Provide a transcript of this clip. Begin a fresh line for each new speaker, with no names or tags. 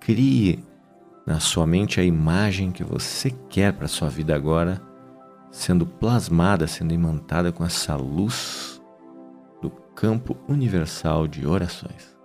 crie na sua mente a imagem que você quer para a sua vida agora, sendo plasmada, sendo imantada com essa luz do campo universal de orações.